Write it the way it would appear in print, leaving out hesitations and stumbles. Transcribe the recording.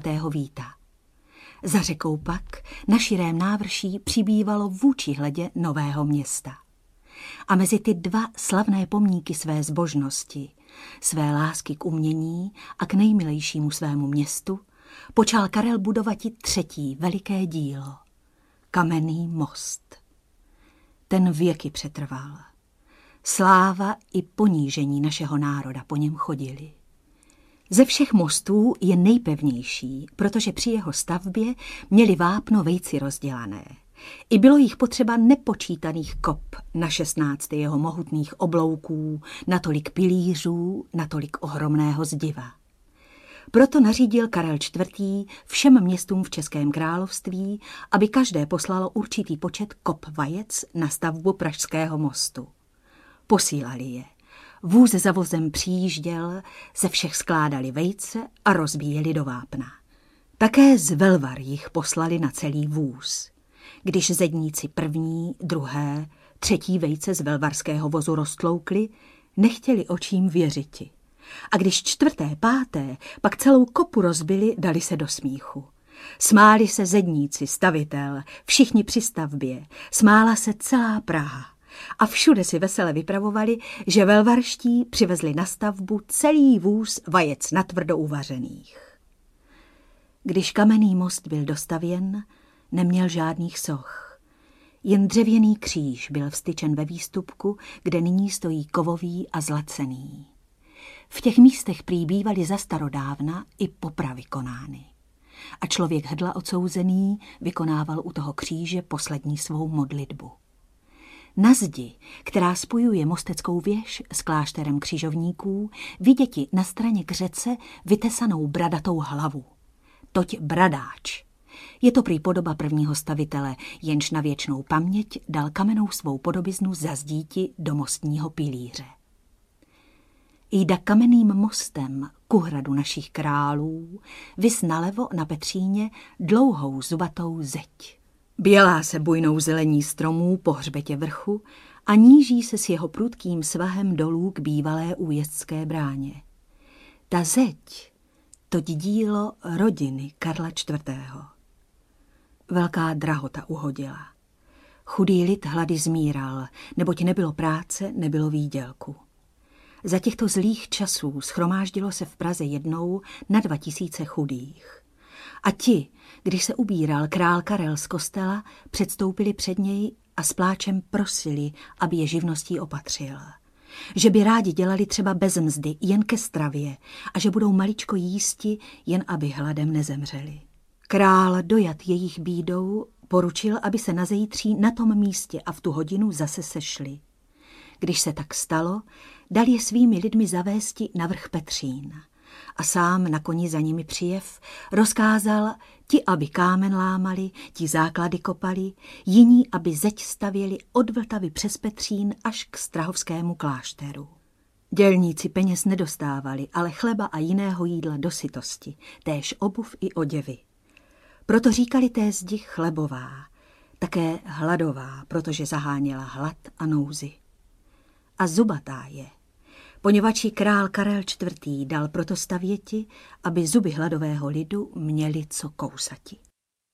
svatého Víta. Za řekou pak na širém návrší přibývalo vůči hledě Nového Města. A mezi ty dva slavné pomníky své zbožnosti, své lásky k umění a k nejmilejšímu svému městu, počal Karel budovati třetí veliké dílo, Kamenný most. Ten věky přetrval. Sláva i ponížení našeho národa po něm chodili. Ze všech mostů je nejpevnější, protože při jeho stavbě měli vápno vejci rozdělané. I bylo jich potřeba nepočítaných kop na 16 jeho mohutných oblouků, natolik pilířů, natolik ohromného zdiva. Proto nařídil Karel IV. Všem městům v Českém království, aby každé poslalo určitý počet kop vajec na stavbu Pražského mostu. Posílali je. Vůz za vozem přijížděl, ze všech skládali vejce a rozbíjeli do vápna. Také z Velvar jich poslali na celý vůz. Když zedníci první, druhé, třetí vejce z velvarského vozu roztloukli, nechtěli očím věřiti. A když čtvrté, páté, pak celou kopu rozbili, dali se do smíchu. Smáli se zedníci, stavitel, všichni při stavbě, smála se celá Praha. A všude si vesele vypravovali, že velvarští přivezli na stavbu celý vůz vajec natvrdo uvařených. Když Kamenný most byl dostavěn, neměl žádných soch. Jen dřevěný kříž byl vstyčen ve výstupku, kde nyní stojí kovový a zlacený. V těch místech prý bývaly za starodávna i popravy konány. A člověk hrdla odsouzený vykonával u toho kříže poslední svou modlitbu. Na zdi, která spojuje Mosteckou věž s klášterem křižovníků, viděti na straně k řece vytesanou bradatou hlavu. Toť bradáč. Je to prý podoba prvního stavitele, jenž na věčnou paměť dal kamennou svou podobiznu za zdíti do mostního pilíře. Jda Kamenným mostem ku hradu našich králů, vys nalevo na Petříně dlouhou zubatou zeď. Bělá se bujnou zelení stromů po hřbetě vrchu a níží se s jeho prudkým svahem dolů k bývalé újezdské bráně. Ta zeď, toť dílo rodiny Karla IV. Velká drahota uhodila. Chudý lid hlady zmíral, neboť nebylo práce, nebylo výdělku. Za těchto zlých časů shromáždilo se v Praze jednou na 2000 chudých. A ti, když se ubíral král Karel z kostela, předstoupili před něj a s pláčem prosili, aby je živností opatřil. Že by rádi dělali třeba bez mzdy, jen ke stravě, a že budou maličko jísti, jen aby hladem nezemřeli. Král, dojat jejich bídou, poručil, aby se na zítří na tom místě a v tu hodinu zase sešli. Když se tak stalo, dal je svými lidmi zavésti na vrch Petřín. A sám na koni za nimi přijev rozkázal, ti, aby kámen lámali, ti základy kopali, jiní, aby zeď stavěli od Vltavy přes Petřín až k strahovskému klášteru. Dělníci peněz nedostávali, ale chleba a jiného jídla do sytosti, též obuv i oděvy. Proto říkali té zdi chlebová, také hladová, protože zaháněla hlad a nouzi. A zubatá je, poněvadž jí král Karel IV. Dal proto stavěti, aby zuby hladového lidu měli co kousati.